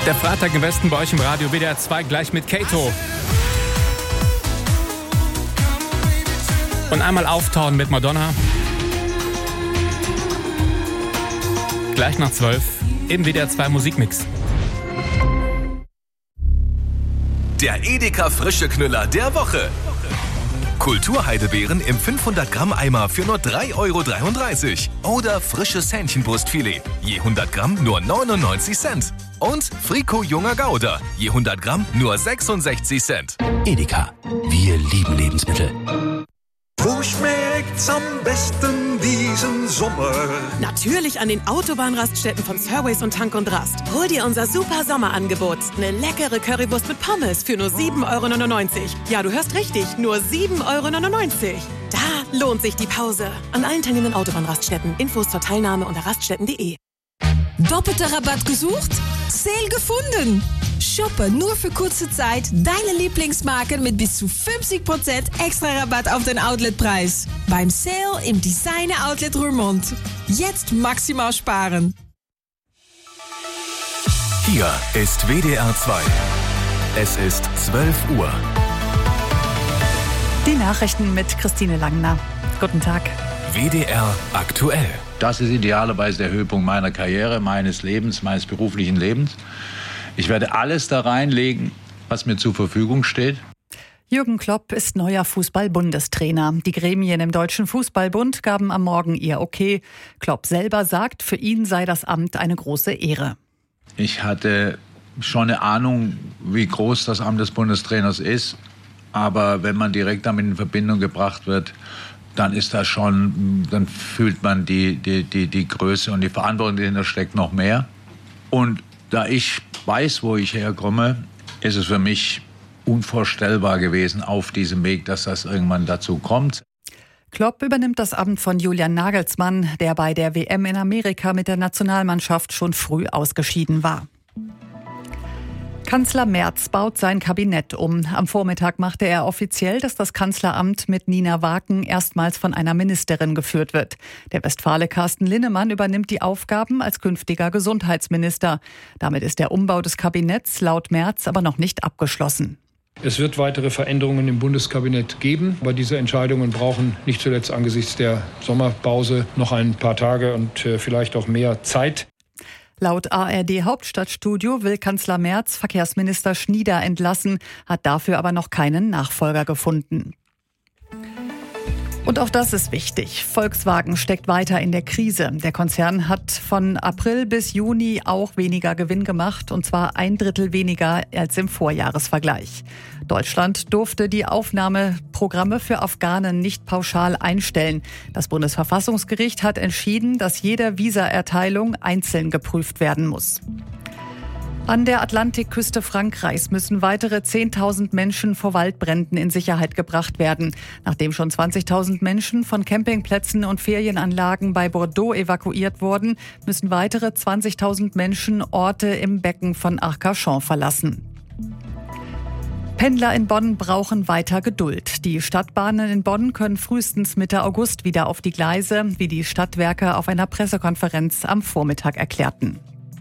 Der Freitag im Westen bei euch im Radio, WDR 2 gleich mit Kato. Und einmal auftauen mit Madonna. Gleich nach 12 im WDR 2 Musikmix. Der Edeka Frische Knüller der Woche. Kulturheidebeeren im 500 Gramm Eimer für nur 3,33 € oder frisches Hähnchenbrustfilet, je 100 Gramm nur 99 Cent. Und Frico Junger Gouda, je 100 Gramm nur 66 Cent. Edeka, wir lieben Lebensmittel. Wo schmeckt's am besten diesen Sommer? Natürlich an den Autobahnraststätten von Surways und Tank und Rast. Hol dir unser super Sommerangebot. Eine leckere Currywurst mit Pommes für nur 7,99 €. Ja, du hörst richtig, nur 7,99 €. Da lohnt sich die Pause. An allen teilnehmenden Autobahnraststätten. Infos zur Teilnahme unter raststätten.de. Doppelter Rabatt gesucht? Sale gefunden! Shoppe nur für kurze Zeit deine Lieblingsmarken mit bis zu 50% extra Rabatt auf den Outletpreis. Beim Sale im Designer Outlet Roermond. Jetzt maximal sparen. Hier ist WDR 2. Es ist 12 Uhr. Die Nachrichten mit Christine Langner. Guten Tag. WDR aktuell. Das ist idealerweise der Höhepunkt meiner Karriere, meines Lebens, meines beruflichen Lebens. Ich werde alles da reinlegen, was mir zur Verfügung steht. Jürgen Klopp ist neuer Fußball-Bundestrainer. Die Gremien im Deutschen Fußballbund gaben am Morgen ihr Okay. Klopp selber sagt, für ihn sei das Amt eine große Ehre. Ich hatte schon eine Ahnung, wie groß das Amt des Bundestrainers ist. Aber wenn man direkt damit in Verbindung gebracht wird, dann ist das schon, dann fühlt man die Größe und die Verantwortung, die dahinter steckt, noch mehr. Und da ich weiß, wo ich herkomme, ist es für mich unvorstellbar gewesen auf diesem Weg, dass das irgendwann dazu kommt. Klopp übernimmt das Amt von Julian Nagelsmann, der bei der WM in Amerika mit der Nationalmannschaft schon früh ausgeschieden war. Kanzler Merz baut sein Kabinett um. Am Vormittag machte er offiziell, dass das Kanzleramt mit Nina Waken erstmals von einer Ministerin geführt wird. Der Westfale Carsten Linnemann übernimmt die Aufgaben als künftiger Gesundheitsminister. Damit ist der Umbau des Kabinetts laut Merz aber noch nicht abgeschlossen. Es wird weitere Veränderungen im Bundeskabinett geben, aber diese Entscheidungen brauchen nicht zuletzt angesichts der Sommerpause noch ein paar Tage und vielleicht auch mehr Zeit. Laut ARD-Hauptstadtstudio will Kanzler Merz Verkehrsminister Schnieder entlassen, hat dafür aber noch keinen Nachfolger gefunden. Und auch das ist wichtig. Volkswagen steckt weiter in der Krise. Der Konzern hat von April bis Juni auch weniger Gewinn gemacht, und zwar 1/3 weniger als im Vorjahresvergleich. Deutschland durfte die Aufnahmeprogramme für Afghanen nicht pauschal einstellen. Das Bundesverfassungsgericht hat entschieden, dass jede Visaerteilung einzeln geprüft werden muss. An der Atlantikküste Frankreichs müssen weitere 10.000 Menschen vor Waldbränden in Sicherheit gebracht werden. Nachdem schon 20.000 Menschen von Campingplätzen und Ferienanlagen bei Bordeaux evakuiert wurden, müssen weitere 20.000 Menschen Orte im Becken von Arcachon verlassen. Pendler in Bonn brauchen weiter Geduld. Die Stadtbahnen in Bonn können frühestens Mitte August wieder auf die Gleise, wie die Stadtwerke auf einer Pressekonferenz am Vormittag erklärten.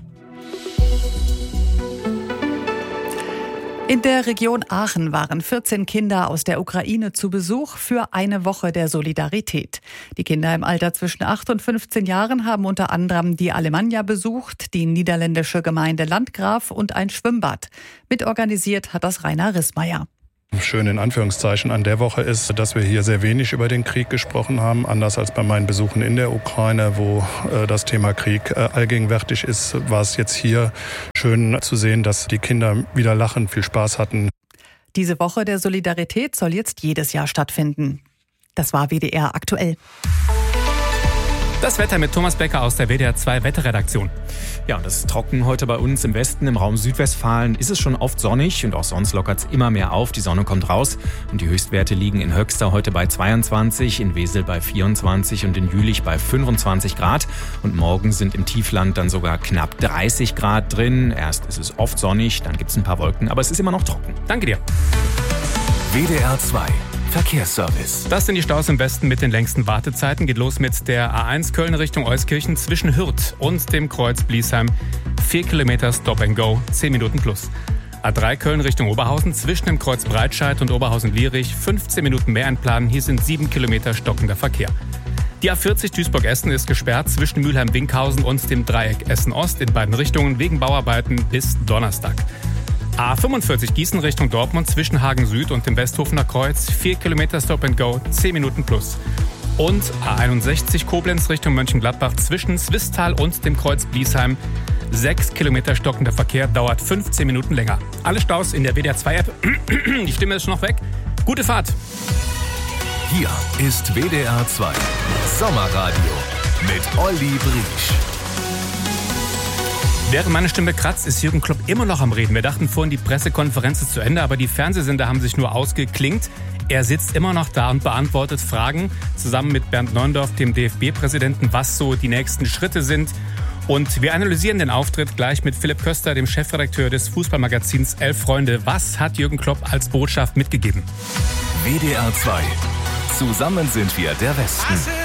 In der Region Aachen waren 14 Kinder aus der Ukraine zu Besuch für eine Woche der Solidarität. Die Kinder im Alter zwischen 8 und 15 Jahren haben unter anderem die Alemannia besucht, die niederländische Gemeinde Landgraf und ein Schwimmbad. Mitorganisiert hat das Rainer Rissmeier. Schön in Anführungszeichen an der Woche ist, dass wir hier sehr wenig über den Krieg gesprochen haben, anders als bei meinen Besuchen in der Ukraine, wo das Thema Krieg allgegenwärtig ist, war es jetzt hier schön zu sehen, dass die Kinder wieder lachen, viel Spaß hatten. Diese Woche der Solidarität soll jetzt jedes Jahr stattfinden. Das war WDR aktuell. Das Wetter mit Thomas Becker aus der WDR 2 Wetterredaktion. Ja, und das ist trocken heute bei uns im Westen. Im Raum Südwestfalen ist es schon oft sonnig und auch sonst lockert es immer mehr auf. Die Sonne kommt raus und die Höchstwerte liegen in Höxter heute bei 22, in Wesel bei 24 und in Jülich bei 25 Grad. Und morgen sind im Tiefland dann sogar knapp 30 Grad drin. Erst ist es oft sonnig, dann gibt es ein paar Wolken, aber es ist immer noch trocken. Danke dir. WDR 2 Verkehrsservice. Das sind die Staus im Westen mit den längsten Wartezeiten. Geht los mit der A1 Köln Richtung Euskirchen zwischen Hürth und dem Kreuz Bliesheim. 4 Kilometer Stop and Go, 10 Minuten plus. A3 Köln Richtung Oberhausen, zwischen dem Kreuz Breitscheid und Oberhausen-Lierich 15 Minuten mehr einplanen. Hier sind 7 Kilometer stockender Verkehr. Die A40 Duisburg-Essen ist gesperrt zwischen Mülheim-Winkhausen und dem Dreieck Essen-Ost in beiden Richtungen wegen Bauarbeiten bis Donnerstag. A45 Gießen Richtung Dortmund zwischen Hagen Süd und dem Westhofener Kreuz 4 Kilometer Stop and Go, 10 Minuten plus. Und A61 Koblenz Richtung Mönchengladbach zwischen Swisttal und dem Kreuz Bliesheim 6 Kilometer stockender Verkehr, dauert 15 Minuten länger. Alle Staus in der WDR 2 App. Die Stimme ist schon noch weg. Gute Fahrt. Hier ist WDR 2 Sommerradio mit Olli Briesch. Während meine Stimme kratzt, ist Jürgen Klopp immer noch am Reden. Wir dachten vorhin, die Pressekonferenz ist zu Ende, aber die Fernsehsender haben sich nur ausgeklinkt. Er sitzt immer noch da und beantwortet Fragen, zusammen mit Bernd Neuendorf, dem DFB-Präsidenten, was so die nächsten Schritte sind. Und wir analysieren den Auftritt gleich mit Philipp Köster, dem Chefredakteur des Fußballmagazins 11 Freunde. Was hat Jürgen Klopp als Botschaft mitgegeben? WDR 2. Zusammen sind wir der Westen.